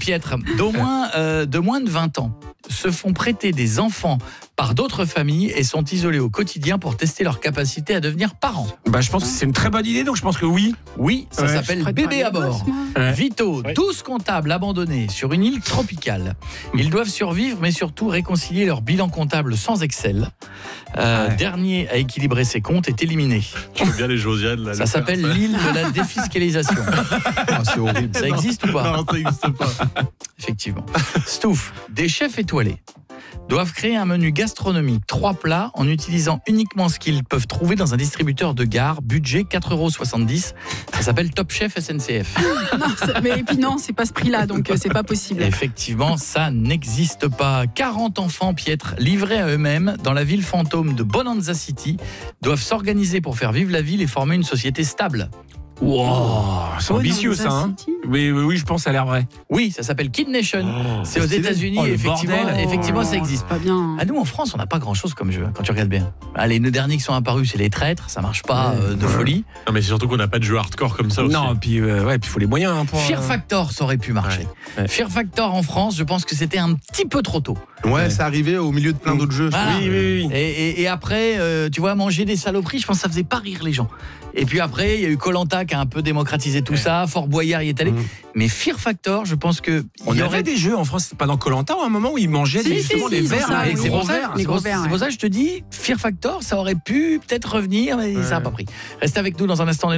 piètres de moins de 20 ans se font prêter des enfants par d'autres familles et sont isolés au quotidien pour tester leur capacité à devenir parents. Je pense que c'est une très bonne idée, donc je pense que oui. Oui, ça s'appelle bébé à bord. Ouais. Vito, 12 comptables abandonnés sur une île tropicale. Ils doivent survivre, mais surtout réconcilier leur bilan comptable sans Excel. Dernier à équilibrer ses comptes est éliminé. Je veux bien les Josiane. Là, Ça s'appelle l'île de la défiscalisation. C'est horrible. Ça existe ou pas? Non, ça n'existe pas. Effectivement. Stouff, des chefs étoilés doivent créer un menu gastronomique 3 plats en utilisant uniquement ce qu'ils peuvent trouver dans un distributeur de gare. Budget 4,70 €. Ça s'appelle Top Chef SNCF. Et puis non, c'est pas ce prix-là, donc c'est pas possible. Effectivement, ça n'existe pas. 40 enfants piètres livrés à eux-mêmes dans la ville fantôme de Bonanza City doivent s'organiser pour faire vivre la ville et former une société stable. Wow, c'est ambitieux ça. Hein. Oui, je pense que ça a l'air vrai. Oui, ça s'appelle Kid Nation. C'est aux stylé. États-Unis. Le Effectivement, ça existe. Pas bien. Ah, nous, en France, on n'a pas grand-chose comme jeu, quand tu regardes bien. Les derniers qui sont apparus, c'est les traîtres. Ça marche pas de folie. Non, mais c'est surtout qu'on n'a pas de jeu hardcore comme ça aussi. Non, puis il faut les moyens. Hein, pour, Fear Factor, ça aurait pu marcher. Ouais. Fear Factor en France, je pense que c'était un petit peu trop tôt. Ouais, c'est arrivé au milieu de plein d'autres jeux. Voilà. Oui. Et après, tu vois, manger des saloperies, je pense que ça faisait pas rire les gens. Et puis après, il y a eu Koh-Lanta qui a un peu démocratisé tout ça. Fort Boyard y est allé. Mais Fear Factor, je pense que On il y avait aurait des jeux en France, pas dans Koh-Lanta, à un moment où ils mangeaient justement des c'est verres. ça, Là, Et des c'est gros pour ça, verres. les gros verres, c'est pour ça que je te dis, Fear Factor, ça aurait pu peut-être revenir, mais ça n'a pas pris. Reste avec nous dans un instant.